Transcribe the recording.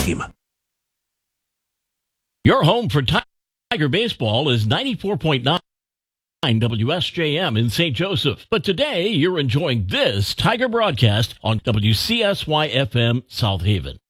team. Your home for Tiger baseball is 94.9 WSJM in St. Joseph. But today, you're enjoying this Tiger broadcast on WCSY FM South Haven.